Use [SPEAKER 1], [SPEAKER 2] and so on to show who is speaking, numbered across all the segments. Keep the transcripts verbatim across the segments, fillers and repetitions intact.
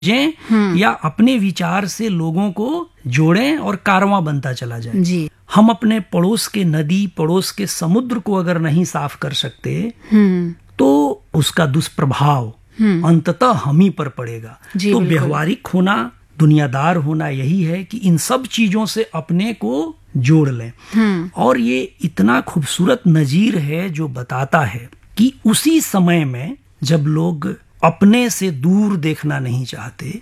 [SPEAKER 1] हम्म।
[SPEAKER 2] या अपने विचार से लोगों को जोड़ें और कारवां बनता चला जाए।
[SPEAKER 1] जी।
[SPEAKER 2] हम अपने पड़ोस के नदी, पड़ोस के समुद्र को अगर नहीं साफ कर सकते
[SPEAKER 1] हम्म।
[SPEAKER 2] तो उसका दुष्प्रभाव अंततः हम ही पर पड़ेगा। तो व्यवहारिक होना, दुनियादार होना यही है कि इन सब चीजों से अपने को जोड़ लें। और ये इतना खूबसूरत नजीर है जो बताता है कि उसी समय में जब लोग अपने से दूर देखना नहीं चाहते,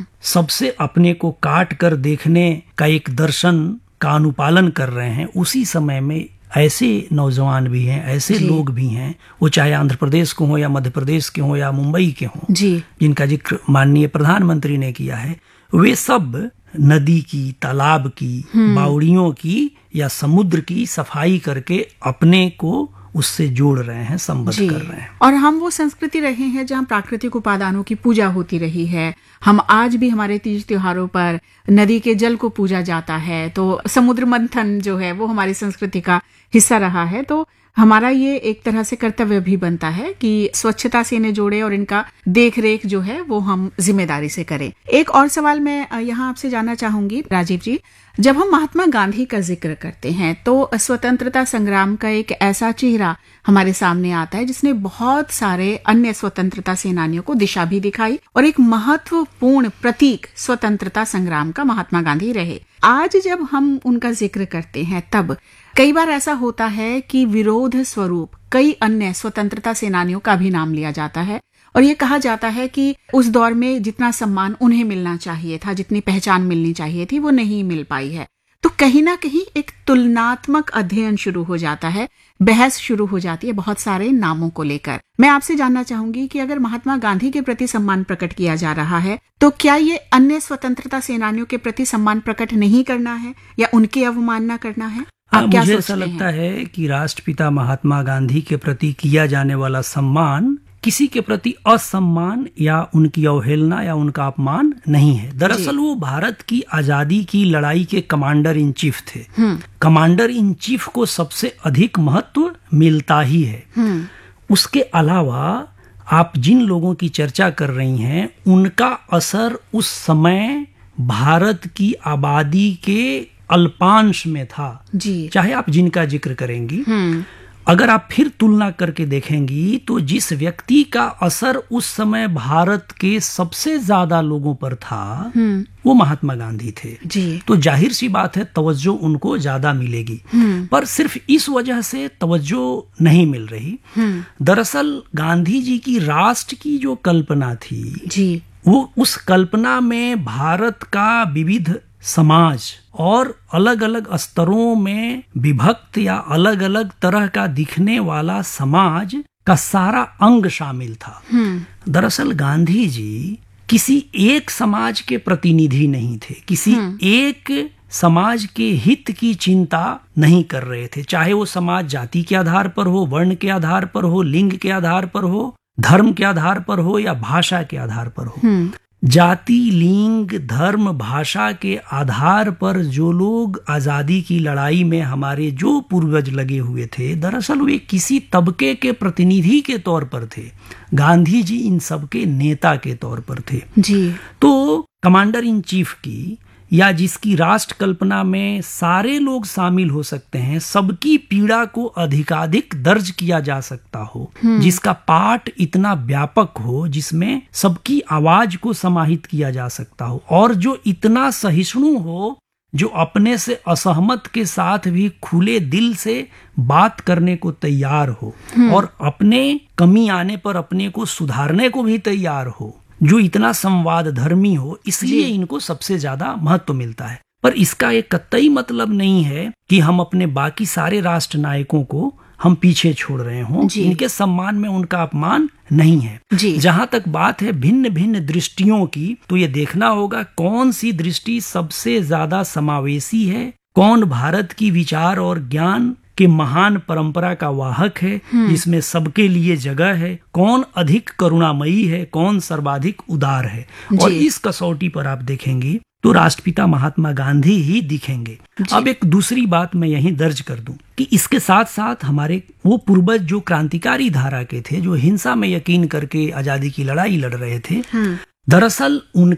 [SPEAKER 2] सबसे अपने को काट कर देखने का एक दर्शन का अनुपालन कर रहे हैं, उसी समय में ऐसे नौजवान भी हैं, ऐसे लोग भी हैं, वो चाहे आंध्र प्रदेश के हों या मध्य प्रदेश के हों या मुंबई के हों, जिनका जिक्र माननीय प्रधानमंत्री ने किया है, वे सब नदी की, तालाब की, बावड़ियों की या समुद्र की सफाई करके अपने को उससे जोड़ रहे हैं, संबद्ध कर रहे हैं।
[SPEAKER 1] और हम वो संस्कृति रहे हैं जहाँ प्राकृतिक उपादानों की पूजा होती रही है। हम आज भी हमारे तीज त्योहारों पर नदी के जल को पूजा जाता है, तो समुद्र मंथन जो है वो हमारी संस्कृति का हिस्सा रहा है। तो हमारा ये एक तरह से कर्तव्य भी बनता है कि स्वच्छता से इन्हें जोड़े और इनका देख रेख जो है वो हम जिम्मेदारी से करें। एक और सवाल मैं यहाँ आपसे जानना चाहूंगी राजीव जी, जब हम महात्मा गांधी का जिक्र करते हैं तो स्वतंत्रता संग्राम का एक ऐसा चेहरा हमारे सामने आता है जिसने बहुत सारे अन्य स्वतंत्रता सेनानियों को दिशा भी दिखाई और एक महत्वपूर्ण प्रतीक स्वतंत्रता संग्राम का महात्मा गांधी रहे। आज जब हम उनका जिक्र करते हैं तब कई बार ऐसा होता है कि विरोध स्वरूप कई अन्य स्वतंत्रता सेनानियों का भी नाम लिया जाता है और ये कहा जाता है कि उस दौर में जितना सम्मान उन्हें मिलना चाहिए था, जितनी पहचान मिलनी चाहिए थी, वो नहीं मिल पाई है। तो कहीं ना कहीं एक तुलनात्मक अध्ययन शुरू हो जाता है, बहस शुरू हो जाती है बहुत सारे नामों को लेकर। मैं आपसे जानना चाहूंगी कि अगर महात्मा गांधी के प्रति सम्मान प्रकट किया जा रहा है तो क्या ये अन्य स्वतंत्रता सेनानियों के प्रति सम्मान प्रकट नहीं करना है या उनकी अवमानना करना है?
[SPEAKER 2] हाँ, मुझे ऐसा लगता है कि राष्ट्रपिता महात्मा गांधी के प्रति किया जाने वाला सम्मान किसी के प्रति असम्मान या उनकी अवहेलना या उनका अपमान नहीं है। दरअसल वो भारत की आजादी की लड़ाई के कमांडर इन चीफ थे। कमांडर इन चीफ को सबसे अधिक महत्व मिलता ही है। उसके अलावा आप जिन लोगों की चर्चा कर रही हैं उनका असर उस समय भारत की आबादी के अल्पांश में था। जी। चाहे आप जिनका जिक्र करेंगी, अगर आप फिर तुलना करके देखेंगी तो जिस व्यक्ति का असर उस समय भारत के सबसे ज्यादा लोगों पर था वो महात्मा गांधी थे। जी। तो जाहिर सी बात है तवज्जो उनको ज्यादा मिलेगी, पर सिर्फ इस वजह से तवज्जो नहीं मिल रही। दरअसल गांधी जी की राष्ट्र की जो कल्पना थी, जी, वो उस कल्पना में भारत का विविध समाज और अलग अलग स्तरों में विभक्त या अलग अलग तरह का दिखने वाला समाज का सारा अंग शामिल था। दरअसल गांधी जी किसी एक समाज के प्रतिनिधि नहीं थे, किसी एक समाज के हित की चिंता नहीं कर रहे थे, चाहे वो समाज जाति के आधार पर हो, वर्ण के आधार पर हो, लिंग के आधार पर हो, धर्म के आधार पर हो या भाषा के आधार पर हो। जाति, लिंग, धर्म, भाषा के आधार पर जो लोग आजादी की लड़ाई में हमारे जो पूर्वज लगे हुए थे, दरअसल वे किसी तबके के प्रतिनिधि के तौर पर थे। गांधी जी इन सब के नेता के तौर पर थे। जी। तो कमांडर इन चीफ की या जिसकी राष्ट्र कल्पना में सारे लोग शामिल हो सकते हैं, सबकी पीड़ा को अधिकाधिक दर्ज किया जा सकता हो, जिसका पाठ इतना व्यापक हो, जिसमें सबकी आवाज को समाहित किया जा सकता हो और जो इतना सहिष्णु हो, जो अपने से असहमत के साथ भी खुले दिल से बात करने को तैयार हो और अपने कमी आने पर अपने को सुधारने को भी तैयार हो, जो इतना संवाद धर्मी हो, इसलिए इनको सबसे ज्यादा महत्व मिलता है। पर इसका एक कतई मतलब नहीं है कि हम अपने बाकी सारे राष्ट्र नायकों को हम पीछे छोड़ रहे हों। इनके सम्मान में उनका अपमान नहीं है। जहां तक बात है भिन्न भिन्न दृष्टियों की, तो ये देखना होगा कौन सी दृष्टि सबसे ज्यादा समावेशी है, कौन भारत की विचार और ज्ञान के महान परंपरा का वाहक है जिसमें सबके लिए जगह है, कौन अधिक करुणामयी है, कौन सर्वाधिक उदार है। और इस कसौटी पर आप देखेंगे तो राष्ट्रपिता महात्मा गांधी ही दिखेंगे। अब एक दूसरी बात मैं यहीं दर्ज कर दूं कि इसके साथ साथ हमारे वो पूर्वज जो क्रांतिकारी धारा के थे, जो हिंसा में यकीन करके आजादी की लड़ाई लड़ रहे थे, दरअसल उन